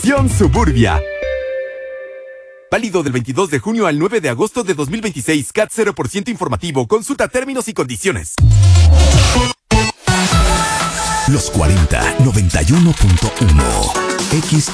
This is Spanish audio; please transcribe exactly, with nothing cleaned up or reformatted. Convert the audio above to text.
Suburbia. Válido del veintidós de junio al nueve de agosto de dos mil veintiséis. C A T cero por ciento informativo. Consulta términos y condiciones. Los cuarenta, noventa y uno punto uno. X